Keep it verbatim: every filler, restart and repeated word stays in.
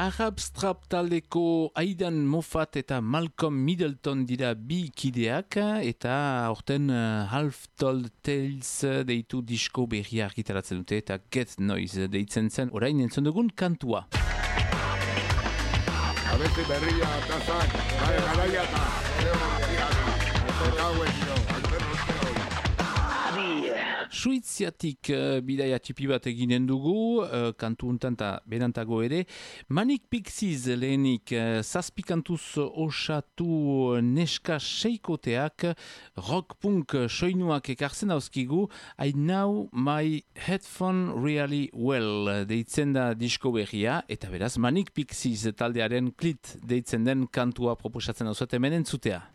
Arab Strap taldeko Aidan Moffat eta Malcolm Middleton dira bi kideak eta aurten uh, Half Told Tales deitu disko berria argitaratzen dute eta Get Noise deitzen zen orain entzun dugun kantua. Abeste berria tazak, bai, garaia eta Suiziatik uh, bidaia txipi bat eginen dugu, uh, kantu untan eta berantago ere. Manic Pixies lehenik uh, zazpi kantuz osatu neska seikoteak rock punk soinuak ekartzen dauzkigu. I know my headphone really well deitzen da disko berria eta beraz Manic Pixies taldearen Klit deitzen den kantua proposatzen dauzat hemen entzutea.